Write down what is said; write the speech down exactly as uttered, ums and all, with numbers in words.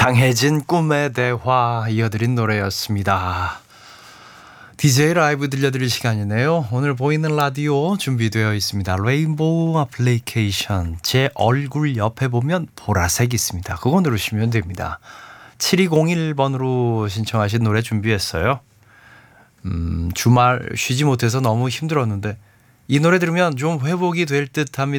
장혜진 꿈의 대화 이어드린 노래였습니다. 디제이 라이브 들려드릴 시간이네요. 오늘 보이는 라디오 준비되어 있습니다. 레인보우 애플리케이션. 제 얼굴 옆에 보면 보라색 있습니다. 그거 누르시면 됩니다. 칠이공일 번으로 신청하신 노래 준비했어요. 음, 주말 쉬지 못해서 너무 힘들었는데 이 노래 들으면 좀 회복이 될 듯합니다.